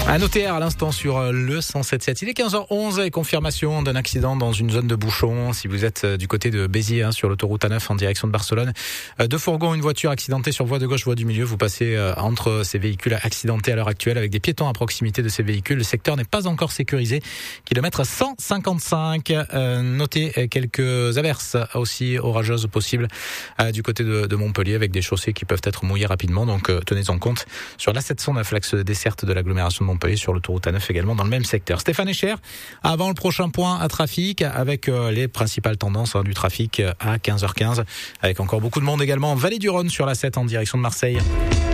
Un OTR à l'instant sur le 107.7. Il est 15h11 et confirmation d'un accident dans une zone de bouchon. Si vous êtes du côté de Béziers, sur l'autoroute A9 en direction de Barcelone, deux fourgons, une voiture accidentée sur voie de gauche, voie du milieu. Vous passez entre ces véhicules accidentés à l'heure actuelle avec des piétons à proximité de ces véhicules. Le secteur n'est pas encore sécurisé. Kilomètre 155. Notez quelques averses aussi orageuses possibles du côté de Montpellier avec des chaussées qui peuvent être mouillées rapidement. Donc tenez-en compte sur l'A709, l'axe desserte de l'agglomération de Montpellier, sur l'autoroute A9 également dans le même secteur. Stéphane Echer, avant le prochain point à trafic avec les principales tendances du trafic à 15h15 avec encore beaucoup de monde également en Vallée du Rhône sur l'A7 en direction de Marseille.